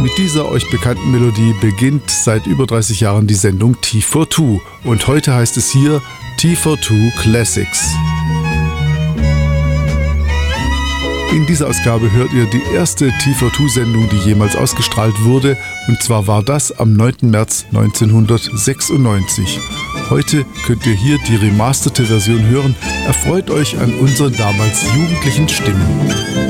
Mit dieser euch bekannten Melodie beginnt seit über 30 Jahren die Sendung T42 und heute heißt es hier T42 Classics. In dieser Ausgabe hört ihr die erste T42-Sendung, die jemals ausgestrahlt wurde, und zwar war das am 9. März 1996. Heute könnt ihr hier die remasterte Version hören. Erfreut euch an unseren damals jugendlichen Stimmen.